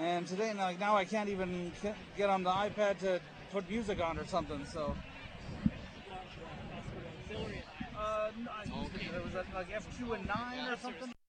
And today, like now, I can't even get on the iPad to put music on or something. So. I used it. It was at like F2 and 9 or something.